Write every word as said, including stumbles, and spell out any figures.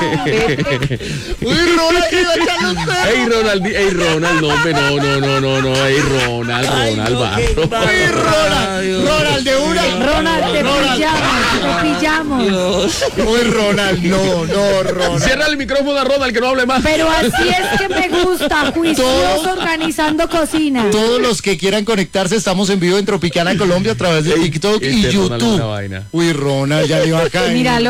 Uy, Ronald, que iba a echar los perros. Ey, Ronald, ey, Ronald, no, hombre, no, no, no, no, no, ey, Ronald, Ronald, Barro. Uy, Ronald, Ronald, de una. Ronald, te pillamos, te pillamos. Uy, Ronald, no, no, Ronald. Cierra el micrófono a Ronald, que no hable más. Pero así es que me gusta, juicioso organizando cocina. Todos los que quieran conectarse, estamos en vivo en Tropicana Colombia a través de TikTok y Este Ronald es una YouTube. vaina. Uy, Ronald, ya le iba a caer. Míralo.